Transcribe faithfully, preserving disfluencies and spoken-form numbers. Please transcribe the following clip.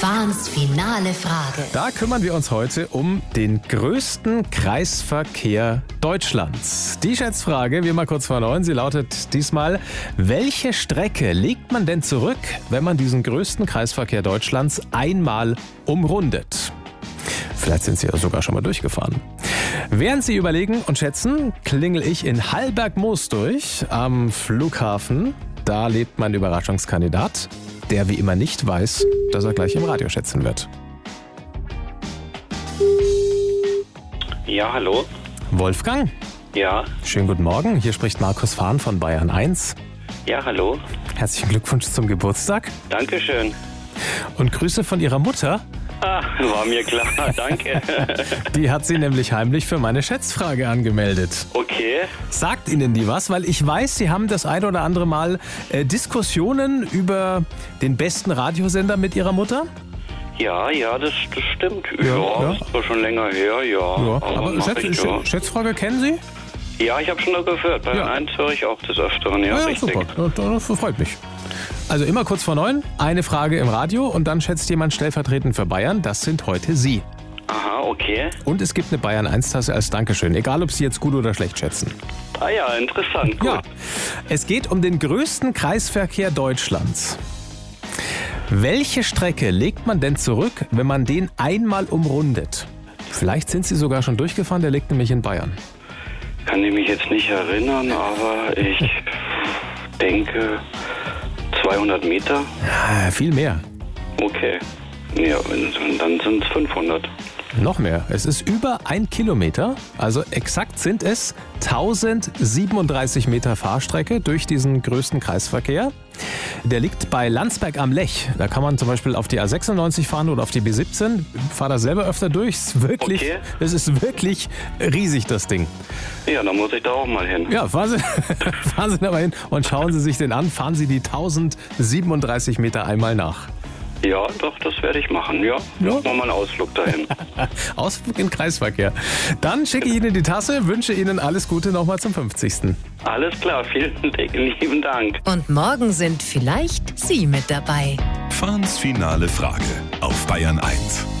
Fahns finale Frage. Da kümmern wir uns heute um den größten Kreisverkehr Deutschlands. Die Schätzfrage, wie immer kurz vor neun, sie lautet diesmal: Welche Strecke legt man denn zurück, wenn man diesen größten Kreisverkehr Deutschlands einmal umrundet? Vielleicht sind Sie ja sogar schon mal durchgefahren. Während Sie überlegen und schätzen, klingel ich in Hallberg-Moos durch am Flughafen. Da lebt mein Überraschungskandidat, der wie immer nicht weiß, dass er gleich im Radio schätzen wird. Ja, hallo? Wolfgang? Ja. Schönen guten Morgen, hier spricht Markus Fahn von Bayern eins. Ja, hallo? Herzlichen Glückwunsch zum Geburtstag. Dankeschön. Und Grüße von Ihrer Mutter. Ah, war mir klar, danke. Die hat sie nämlich heimlich für meine Schätzfrage angemeldet. Okay. Sagt Ihnen die was? Weil ich weiß, Sie haben das ein oder andere Mal äh, Diskussionen über den besten Radiosender mit Ihrer Mutter? Ja, ja, das, das stimmt. Ja, Ja, ja. ist zwar schon länger her, ja. Ja, Aber, aber mach Schätz, ich, ja. Schätzfrage kennen Sie? Ja, ich habe schon da gehört. Bei Ja. eins höre ich auch des Öfteren, ja, Ja, richtig. super. Das freut mich. Also immer kurz vor neun, eine Frage im Radio und dann schätzt jemand stellvertretend für Bayern. Das sind heute Sie. Aha, okay. Und es gibt eine Bayern eins Tasse als Dankeschön, egal ob Sie jetzt gut oder schlecht schätzen. Ah ja, interessant, gut. Ja, es geht um den größten Kreisverkehr Deutschlands. Welche Strecke legt man denn zurück, wenn man den einmal umrundet? Vielleicht sind Sie sogar schon durchgefahren, der liegt nämlich in Bayern. Kann ich mich jetzt nicht erinnern, aber ich denke zweihundert Meter. Ah, viel mehr. Okay. Ja, dann sind es fünfhundert. Noch mehr. Es ist über ein Kilometer, also exakt sind es tausendsiebenunddreißig Meter Fahrstrecke durch diesen größten Kreisverkehr. Der liegt bei Landsberg am Lech. Da kann man zum Beispiel auf die A sechsundneunzig fahren oder auf die B siebzehn. Ich fahre da selber öfter durch. Es ist wirklich, Okay. es ist wirklich riesig, das Ding. Ja, dann muss ich da auch mal hin. Ja, fahren Sie, fahren Sie da mal hin und schauen Sie sich den an. Fahren Sie die tausendsiebenunddreißig Meter einmal nach. Ja, doch, das werde ich machen, ja. Ja. Machen wir mal einen Ausflug dahin. Ausflug in Kreisverkehr. Dann schicke ich Ihnen die Tasse, wünsche Ihnen alles Gute nochmal zum fünfzigsten Alles klar, vielen lieben Dank. Und morgen sind vielleicht Sie mit dabei. Fahns finale Frage auf Bayern eins.